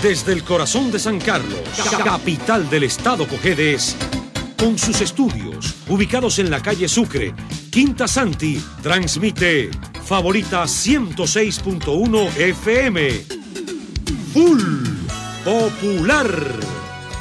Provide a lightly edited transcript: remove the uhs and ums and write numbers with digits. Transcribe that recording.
Desde el corazón de San Carlos, capital del estado Cojedes, con sus estudios ubicados en la calle Sucre, Quinta Santi, transmite Favorita 106.1 FM. Full Popular.